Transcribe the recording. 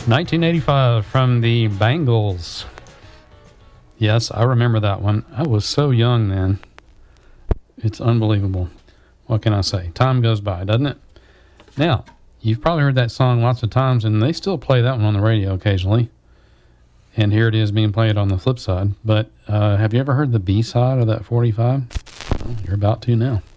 1985 from the Bangles. Yes, I remember that one. I was so young then. It's unbelievable. What can I say? Time goes by, doesn't it? Now, you've probably heard that song lots of times, and they still play that one on the radio occasionally. And here it is being played on the flip side. But have you ever heard the B-side of that 45? Well, you're about to now.